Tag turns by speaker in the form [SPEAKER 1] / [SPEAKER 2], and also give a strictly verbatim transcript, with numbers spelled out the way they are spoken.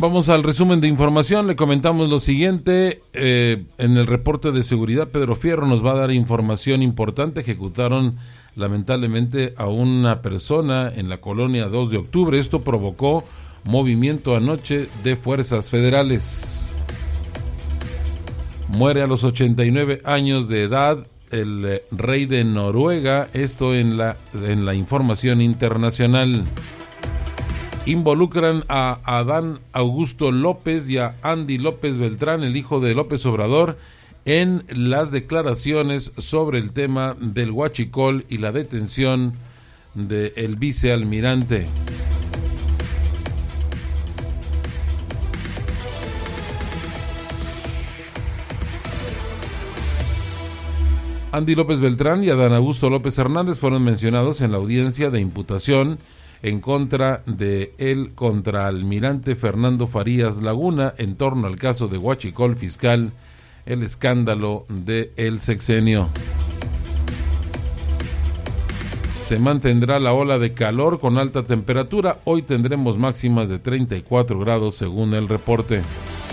[SPEAKER 1] Vamos al resumen de información. Le comentamos lo siguiente. Eh, en el reporte de seguridad, Pedro Fierro nos va a dar información importante. Ejecutaron lamentablemente a una persona en la colonia dos de octubre. Esto provocó movimiento anoche de fuerzas federales. Muere a los ochenta y nueve años de edad el eh, rey de Noruega. Esto en la, en la información internacional. Involucran a Adán Augusto López y a Andy López Beltrán, el hijo de López Obrador, en las declaraciones sobre el tema del huachicol y la detención del vicealmirante. Andy López Beltrán y Adán Augusto López Hernández fueron mencionados en la audiencia de imputación en contra de el contraalmirante Fernando Farías Laguna en torno al caso de huachicol fiscal, el escándalo del sexenio. Se mantendrá la ola de calor con alta temperatura. Hoy tendremos máximas de treinta y cuatro grados según el reporte.